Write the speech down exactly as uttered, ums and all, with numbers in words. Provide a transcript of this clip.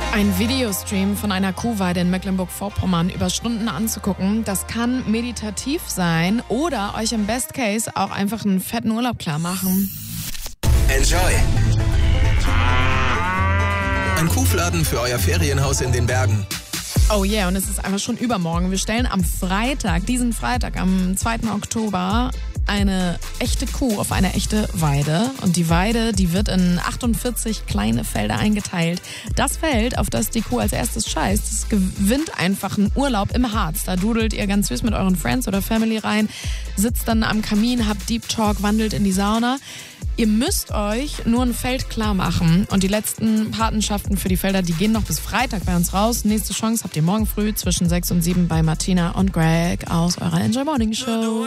Ein Videostream von einer Kuhweide in Mecklenburg-Vorpommern über Stunden anzugucken, das kann meditativ sein oder euch im Best Case auch einfach einen fetten Urlaub klar machen. Enjoy! Ein Kuhfladen für euer Ferienhaus in den Bergen. Oh yeah, und es ist einfach schon übermorgen. Wir stellen am Freitag, diesen Freitag, am zweiten Oktober, eine echte Kuh auf eine echte Weide. Und die Weide, die wird in achtundvierzig kleine Felder eingeteilt. Das Feld, auf das die Kuh als erstes scheißt, das gewinnt einfach einen Urlaub im Harz. Da dudelt ihr ganz süß mit euren Friends oder Family rein, sitzt dann am Kamin, habt Deep Talk, wandelt in die Sauna. Ihr müsst euch nur ein Feld klar machen. Und die letzten Patenschaften für die Felder, die gehen noch bis Freitag bei uns raus. Nächste Chance habt ihr morgen früh zwischen sechs und sieben bei Martina und Greg aus eurer Enjoy Morning Show.